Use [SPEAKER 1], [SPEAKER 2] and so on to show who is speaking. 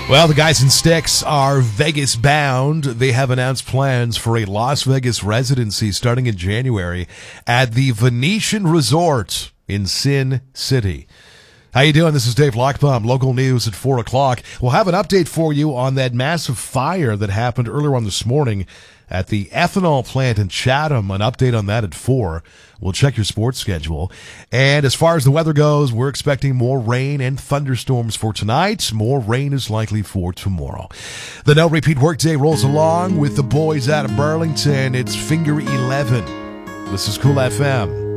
[SPEAKER 1] Well, the guys in Styx are Vegas bound. They have announced plans for a Las Vegas residency starting in January at the Venetian Resort in Sin City. How you doing? This is Dave Lockbaum, local news at 4 o'clock. We'll have an update for you on that massive fire that happened earlier on this morning at the ethanol plant in Chatham. An update on that at 4. We'll check your sports schedule. And as far as the weather goes, we're expecting more rain and thunderstorms for tonight. More rain is likely for tomorrow. The No Repeat Workday rolls along with the boys out of Burlington. It's Finger 11. This is Cool FM.